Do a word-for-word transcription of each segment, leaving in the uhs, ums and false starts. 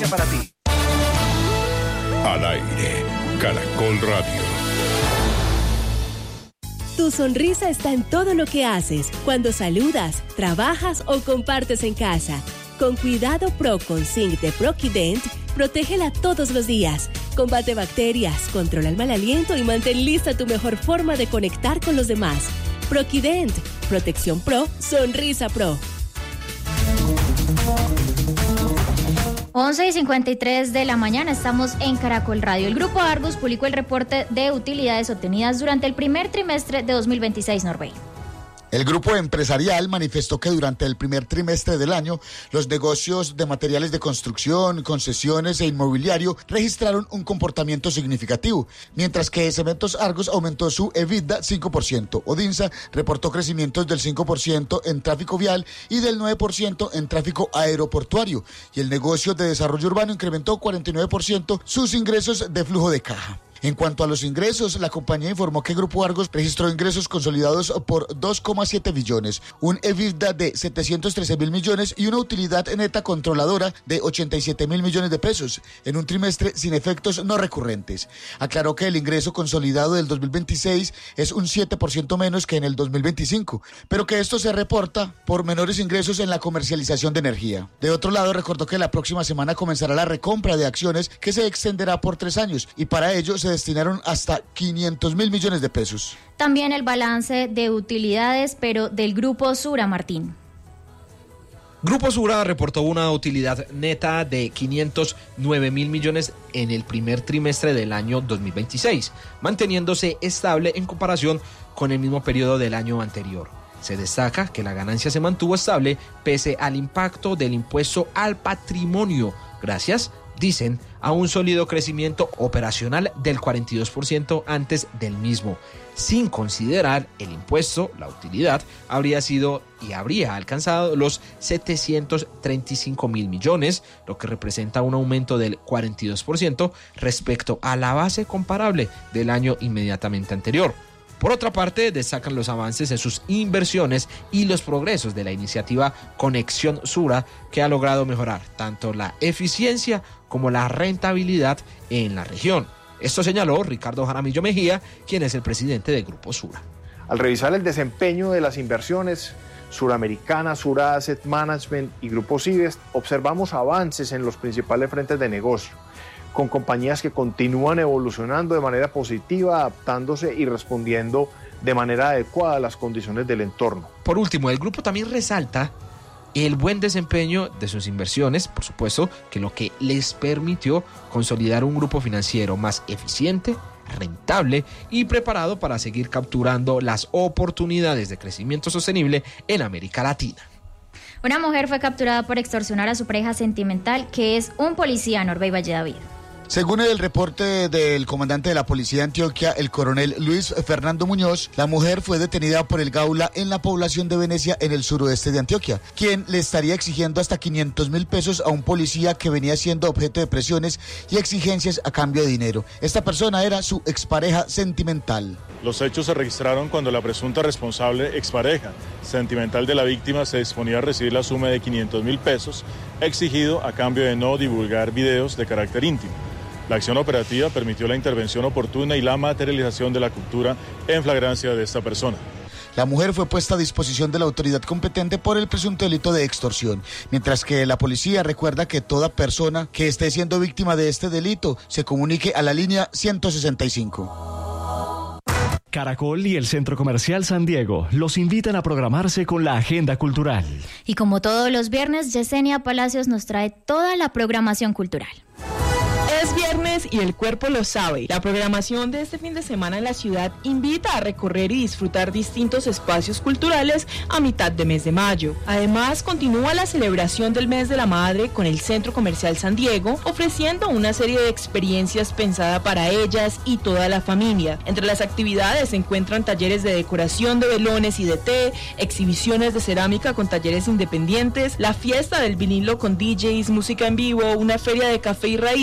para ti. Al aire, Caracol Radio. Tu sonrisa está en todo lo que haces, cuando saludas, trabajas o compartes en casa. Con Cuidado Pro con Zinc de Proquident, protégela todos los días. Combate bacterias, controla el mal aliento y mantén lista tu mejor forma de conectar con los demás. Proquident, protección pro, sonrisa pro. once y cincuenta y tres de la mañana, estamos en Caracol Radio. El Grupo Argos publicó el reporte de utilidades obtenidas durante el primer trimestre de dos mil veintiséis, Norbey. El grupo empresarial manifestó que durante el primer trimestre del año, los negocios de materiales de construcción, concesiones e inmobiliario registraron un comportamiento significativo, mientras que Cementos Argos aumentó su EBITDA cinco por ciento. Odinsa reportó crecimientos del cinco por ciento en tráfico vial y del nueve por ciento en tráfico aeroportuario, y el negocio de desarrollo urbano incrementó cuarenta y nueve por ciento sus ingresos de flujo de caja. En cuanto a los ingresos, la compañía informó que Grupo Argos registró ingresos consolidados por dos coma siete billones, un EBITDA de setecientos trece mil millones y una utilidad neta controladora de ochenta y siete mil millones de pesos, en un trimestre sin efectos no recurrentes. Aclaró que el ingreso consolidado del dos mil veintiséis es un siete por ciento menos que en el dos mil veinticinco, pero que esto se reporta por menores ingresos en la comercialización de energía. De otro lado, recordó que la próxima semana comenzará la recompra de acciones que se extenderá por tres años y para ello se destinaron hasta quinientos mil millones de pesos. También el balance de utilidades, pero del Grupo Sura, Martín. Grupo Sura reportó una utilidad neta de quinientos nueve mil millones en el primer trimestre del año dos mil veintiséis, manteniéndose estable en comparación con el mismo periodo del año anterior. Se destaca que la ganancia se mantuvo estable pese al impacto del impuesto al patrimonio, gracias, dicen, a un sólido crecimiento operacional del cuarenta y dos por ciento antes del mismo. Sin considerar el impuesto, la utilidad habría sido y habría alcanzado los setecientos treinta y cinco mil millones, lo que representa un aumento del cuarenta y dos por ciento respecto a la base comparable del año inmediatamente anterior. Por otra parte, destacan los avances en sus inversiones y los progresos de la iniciativa Conexión Sura, que ha logrado mejorar tanto la eficiencia como la rentabilidad en la región. Esto señaló Ricardo Jaramillo Mejía, quien es el presidente de Grupo Sura. Al revisar el desempeño de las inversiones, Suramericana, Sura Asset Management y Grupo Cides, observamos avances en los principales frentes de negocio, con compañías que continúan evolucionando de manera positiva, adaptándose y respondiendo de manera adecuada a las condiciones del entorno. Por último, el grupo también resalta el buen desempeño de sus inversiones, por supuesto, que lo que les permitió consolidar un grupo financiero más eficiente, rentable y preparado para seguir capturando las oportunidades de crecimiento sostenible en América Latina. Una mujer fue capturada por extorsionar a su pareja sentimental, que es un policía, Norbey Valle David. Según el reporte del comandante de la Policía de Antioquia, el coronel Luis Fernando Muñoz, la mujer fue detenida por el Gaula en la población de Venecia, en el suroeste de Antioquia, quien le estaría exigiendo hasta quinientos mil pesos a un policía que venía siendo objeto de presiones y exigencias a cambio de dinero. Esta persona era su expareja sentimental. Los hechos se registraron cuando la presunta responsable expareja sentimental de la víctima se disponía a recibir la suma de quinientos mil pesos exigido a cambio de no divulgar videos de carácter íntimo. La acción operativa permitió la intervención oportuna y la materialización de la captura en flagrancia de esta persona. La mujer fue puesta a disposición de la autoridad competente por el presunto delito de extorsión, mientras que la policía recuerda que toda persona que esté siendo víctima de este delito se comunique a la línea ciento sesenta y cinco. Caracol y el Centro Comercial San Diego los invitan a programarse con la agenda cultural. Y como todos los viernes, Yesenia Palacios nos trae toda la programación cultural. Es viernes y el cuerpo lo sabe. La programación de este fin de semana en la ciudad invita a recorrer y disfrutar distintos espacios culturales a mitad de mes de mayo. Además, continúa la celebración del mes de la madre con el Centro Comercial San Diego, ofreciendo una serie de experiencias pensadas para ellas y toda la familia. Entre las actividades se encuentran talleres de decoración de velones y de té, exhibiciones de cerámica con talleres independientes, la fiesta del vinilo con D Js, música en vivo, una feria de café y raíces y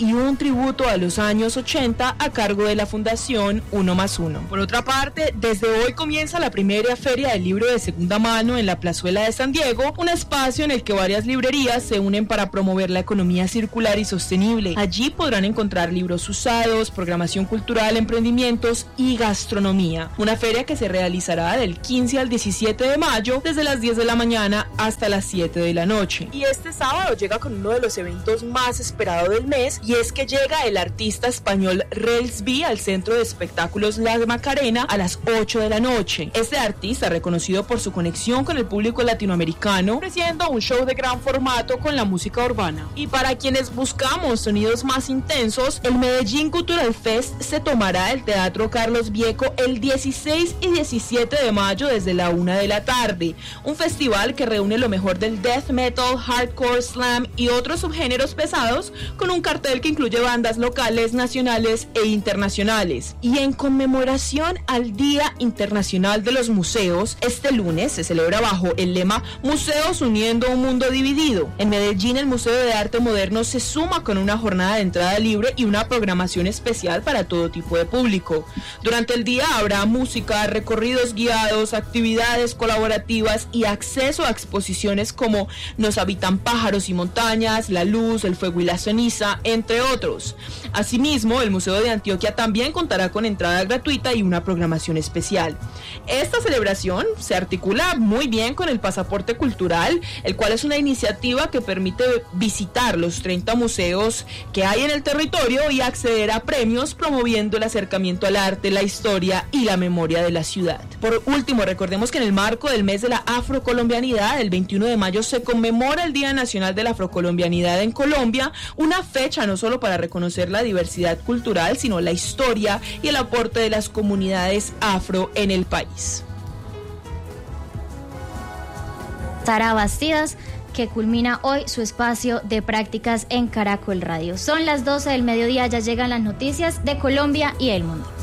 y un tributo a los años ochenta a cargo de la Fundación Uno más Uno. Por otra parte, desde hoy comienza la primera Feria del Libro de Segunda Mano en la Plazuela de San Diego, un espacio en el que varias librerías se unen para promover la economía circular y sostenible. Allí podrán encontrar libros usados, programación cultural, emprendimientos y gastronomía. Una feria que se realizará del quince al diecisiete de mayo desde las diez de la mañana hasta las siete de la noche. Y este sábado llega con uno de los eventos más esperados del mes, y es que llega el artista español Rels B al Centro de Espectáculos La Macarena a las ocho de la noche. Este artista, reconocido por su conexión con el público latinoamericano, ofreciendo un show de gran formato con la música urbana. Y para quienes buscamos sonidos más intensos, el Medellín Cultural Fest se tomará el Teatro Carlos Vieco el dieciséis y diecisiete de mayo desde la una de la tarde. Un festival que reúne lo mejor del death metal, hardcore, slam y otros subgéneros pesados, con un cartel que incluye bandas locales, nacionales e internacionales. Y en conmemoración al Día Internacional de los Museos, este lunes se celebra bajo el lema Museos uniendo un mundo dividido. En Medellín, el Museo de Arte Moderno se suma con una jornada de entrada libre y una programación especial para todo tipo de público. Durante el día habrá música, recorridos guiados, actividades colaborativas y acceso a exposiciones como Nos habitan pájaros y montañas, La luz, el fuego y la ceniza, entre otros. Asimismo, el Museo de Antioquia también contará con entrada gratuita y una programación especial. Esta celebración se articula muy bien con el Pasaporte Cultural, el cual es una iniciativa que permite visitar los treinta museos que hay en el territorio y acceder a premios, promoviendo el acercamiento al arte, la historia y la memoria de la ciudad. Por último, recordemos que en el marco del mes de la afrocolombianidad, el veintiuno de mayo se conmemora el Día Nacional de la Afrocolombianidad en Colombia, una fecha no solo para reconocer la diversidad cultural, sino la historia y el aporte de las comunidades afro en el país. Sara Bastidas, que culmina hoy su espacio de prácticas en Caracol Radio. Son las doce del mediodía, ya llegan las noticias de Colombia y el mundo.